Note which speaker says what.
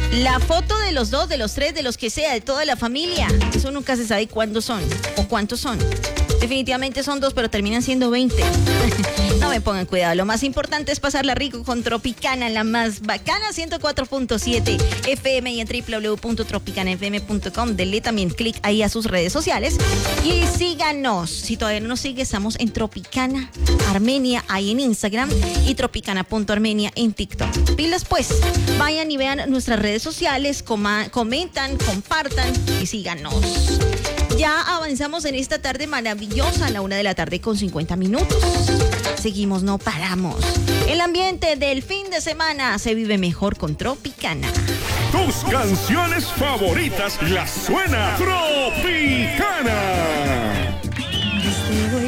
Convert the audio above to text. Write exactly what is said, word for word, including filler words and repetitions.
Speaker 1: La foto de los dos, de los tres, de los que sea, de toda la familia. Eso nunca se sabe cuándo son o cuántos son. Definitivamente son dos, pero terminan siendo veinte. No me pongan cuidado. Lo más importante es pasarla rico con Tropicana, la más bacana, ciento cuatro punto siete F M y en doble u doble u doble u punto tropicana f m punto com. Denle también clic ahí a sus redes sociales y síganos. Si todavía no nos sigue, estamos en Tropicana Armenia ahí en Instagram y tropicana punto armenia en TikTok. Pilas pues, vayan y vean nuestras redes sociales, coma, comentan, compartan y síganos. Ya avanzamos en esta tarde maravillosa, a la una de la tarde con cincuenta minutos. Seguimos, no paramos. El ambiente del fin de semana se vive mejor con Tropicana.
Speaker 2: Tus canciones favoritas las suena Tropicana.